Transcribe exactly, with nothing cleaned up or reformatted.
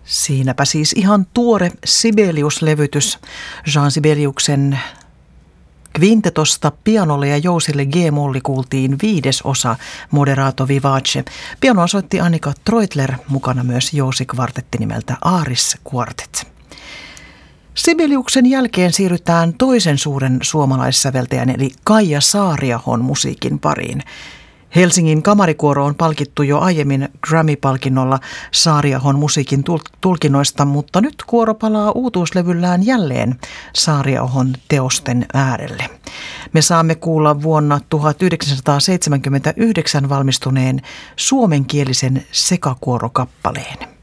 Siinäpä siis ihan tuore Sibelius-levytys Jean Sibeliuksen kvintetosta pianolle ja jousille G-molli kuultiin viides osa Moderato vivace. Pianoa soitti Annika Treutler, mukana myös jousikvartetti nimeltä Aaris Quartet. Sibeliuksen jälkeen siirrytään toisen suuren suomalaissäveltäjän eli Kaija Saariahon musiikin pariin. Helsingin kamarikuoro on palkittu jo aiemmin Grammy-palkinnolla Saariahon musiikin tulkinnoista, mutta nyt kuoro palaa uutuuslevyllään jälleen Saariahon teosten äärelle. Me saamme kuulla vuonna tuhatyhdeksänsataaseitsemänkymmentäyhdeksän valmistuneen suomenkielisen sekakuorokappaleen.